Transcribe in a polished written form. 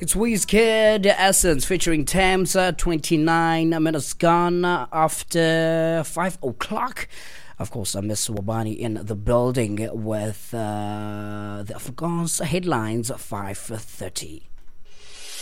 it's Wizkid Essence featuring Thames, 29 minutes gone after 5 o'clock. Of course, Miss Wabani in the building with the Afrikaans headlines at 5:30.